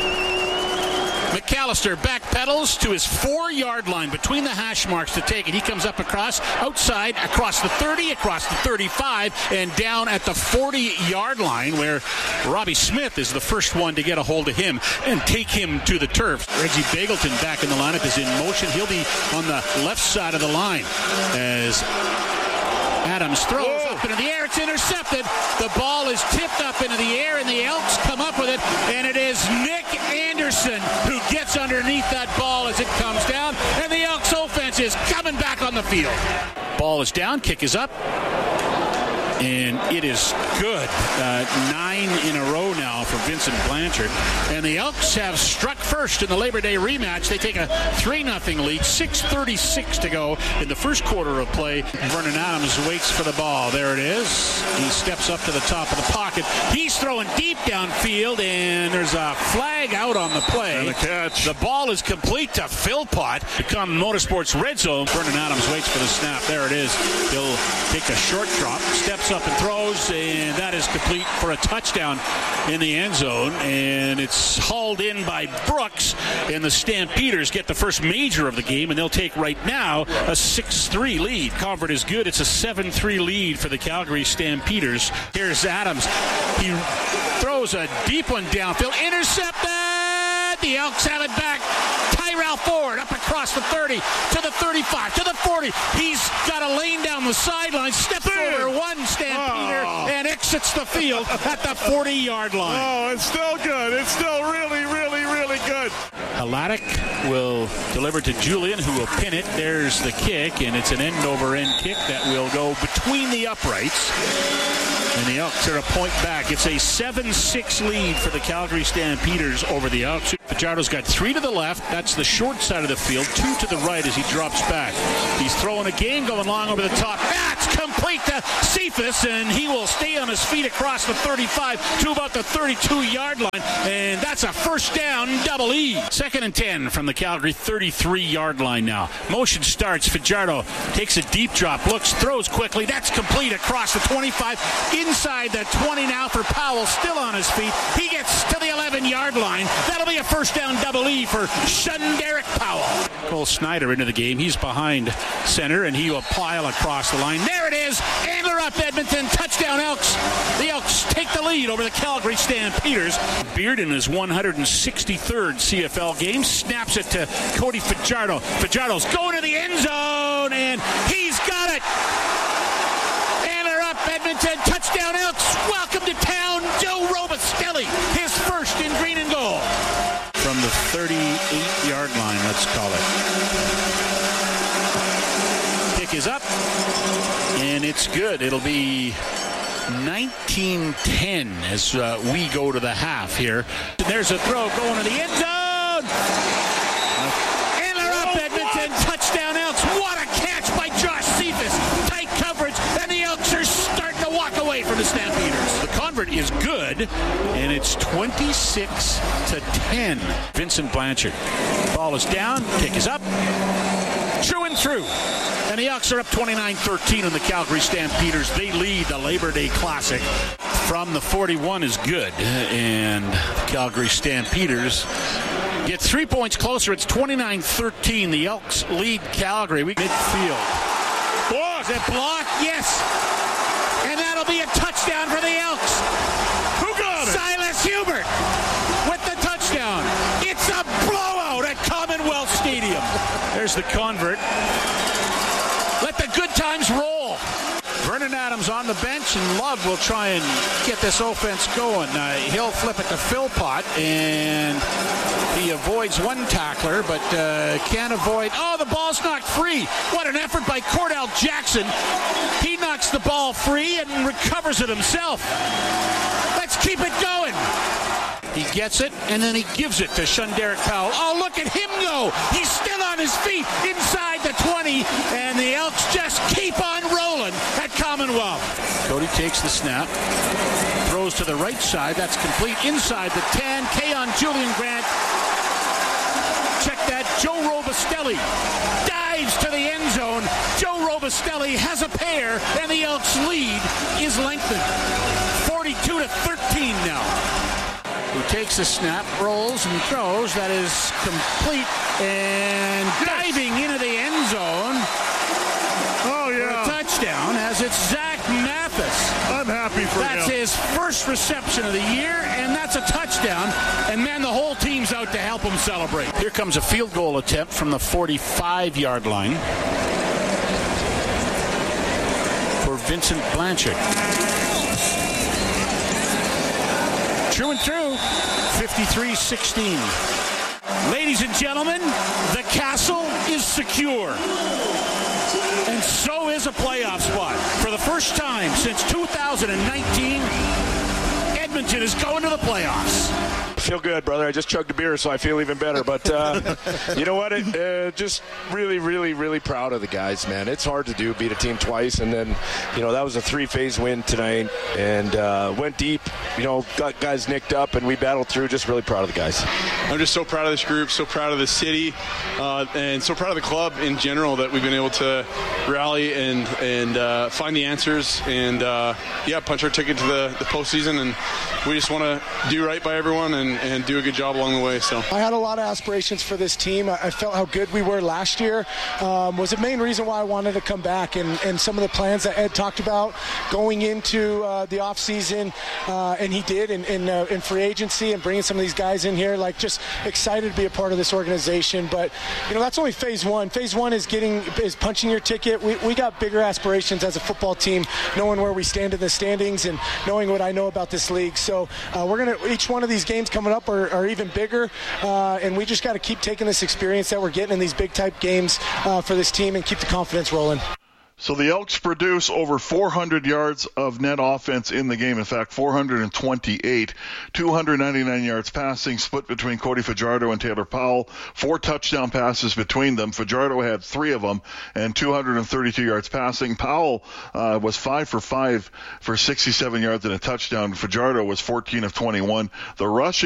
McAllister backpedals to his 4-yard line between the hash marks to take it. He comes up across, outside, across the 30, across the 35, and down at the 40-yard line, where Robbie Smith is the first one to get a hold of him and take him to the turf. Reggie Bagleton back in the lineup is in motion. He'll be on the left side of the line as Adams throws up into the air. It's intercepted. The ball is tipped up into the air, and the Elks come up with it, and it is Nick Anderson who gets underneath that ball as it comes down, and the Elks offense is coming back on the field. Ball is down, kick is up, and it is good. 9 in a row now for Vincent Blanchard. And the Elks have struck first in the Labor Day rematch. They take a 3-0 lead, 6:36 to go in the first quarter of play. Vernon Adams waits for the ball. There it is. He steps up to the top of the pocket. He's throwing deep downfield, and there's a flag out on the play. And a catch. The ball is complete to Philpott. Become Motorsports Red Zone. Vernon Adams waits for the snap. There it is. He'll take a short drop, steps up and throws, and that is complete for a touchdown in the end zone. And it's hauled in by Brooks, and the Stampeders get the first major of the game, and they'll take right now a 6-3 lead. Convert is good. It's a 7-3 lead for the Calgary Stampeders. Here's Adams. He throws a deep one downfield. Intercepted! The Elks have it back. Tyrell Now forward, up across the 30, to the 35, to the 40. He's got a lane down the sideline, steps over one Stampeder, and exits the field at the 40-yard line. Oh, it's still good. It's still really, really, really good. Hladek will deliver to Julian, who will pin it. There's the kick, and it's an end-over-end kick that will go between the uprights. And the Elks are a point back. It's a 7-6 lead for the Calgary Stampeders over the Elks. Fajardo's got 3 to the left. That's the short side of the field. 2 to the right as he drops back. He's throwing a game, going long over the top. That's complete to Cephas, and he will stay on his feet across the 35 to about the 32-yard line. And that's a first down, double E. 2nd and 10 from the Calgary 33-yard line now. Motion starts. Fajardo takes a deep drop, looks, throws quickly. That's complete across the 25. Inside the 20 now for Powell, still on his feet. He gets to the 11-yard line. That'll be a first down, double E for Shunderich Powell. Cole Snyder into the game. He's behind center, and he will pile across the line. There it is. Antler up, Edmonton. Touchdown, Elks. The Elks take the lead over the Calgary Stampeders. Beard in his 163rd CFL game snaps it to Cody Fajardo. Fajardo's going to the end zone, and he's got it. Edmonton, touchdown Elks. Welcome to town, Joe Robustelli. His first in green and gold. From the 38-yard line, let's call it. Kick is up, and it's good. It'll be 19-10 as we go to the half here. There's a throw going to the end zone. Antler up, Edmonton. Touchdown Elks. What a catch by Josh Cephas. Tight coverage, and the Elks are starting to walk away from the Stampeders. The convert is good, and it's 26-10. Vincent Blanchard. Ball is down. Kick is up. True and through. And the Elks are up 29-13 on the Calgary Stampeders. They lead the Labor Day Classic. From the 41 is good. And Calgary Stampeders get 3 points closer. It's 29-13. The Elks lead Calgary. Midfield. Oh, is it blocked? Yes. And that'll be a touchdown for the Elks. Who got it? Silas Hubert with the touchdown. It's a blowout at Commonwealth Stadium. There's the convert. Let the good times roll. Vernon Adams on the bench, and Love will try and get this offense going. He'll flip it to Philpott, and he avoids one tackler, but can't avoid... Oh, the ball's knocked free. What an effort by Cordell Jackson. He knocks the ball free and recovers it himself. Let's keep it going. He gets it, and then he gives it to Shunderich Powell. Oh, look at him go. He's still on his feet inside the 20, and the Elks just keep on rolling at Commonwealth. Cody takes the snap, throws to the right side. That's complete inside the 10. Keon Julian Grant. Check that. Joe Robustelli dives to the end zone. Joe Robustelli has a pair, and the Elks lead is lengthened. 42-13 now. Who takes a snap, rolls, and throws. That is complete, and diving into the end zone. Oh, yeah. For a touchdown, as it's Zach Mathis. I'm happy for him. That's his first reception of the year, and that's a touchdown. And man, the whole team's out to help him celebrate. Here comes a field goal attempt from the 45-yard line for Vincent Blanchard. True and through, 53-16. Ladies and gentlemen, the castle is secure. And so is a playoff spot. For the first time since 2019, Edmonton is going to the playoffs. Feel good, brother. I just chugged a beer, so I feel even better. But you know what? Just really, really, really proud of the guys, man. It's hard to do, beat a team twice. And then, that was a 3-phase win tonight. And went deep, got guys nicked up, and we battled through. Just really proud of the guys. I'm just so proud of this group, so proud of the city, and so proud of the club in general that we've been able to rally and find the answers and, punch our ticket to the postseason. And we just want to do right by everyone and and do a good job along the way. So I had a lot of aspirations for this team. I felt how good we were last year was the main reason why I wanted to come back, and some of the plans that Ed talked about going into the off season, and he did in free agency and bringing some of these guys in here, like just excited to be a part of this organization. But that's only phase one. Phase one is punching your ticket. We got bigger aspirations as a football team, knowing where we stand in the standings and knowing what I know about this league. So each one of these games coming up are even bigger, and we just got to keep taking this experience that we're getting in these big type games for this team and keep the confidence rolling. So the Elks produce over 400 yards of net offense in the game. In fact, 428, 299 yards passing, split between Cody Fajardo and Taylor Powell. 4 touchdown passes between them. Fajardo had 3 of them and 232 yards passing. Powell was 5 for 5 for 67 yards and a touchdown. Fajardo was 14 of 21. The rushing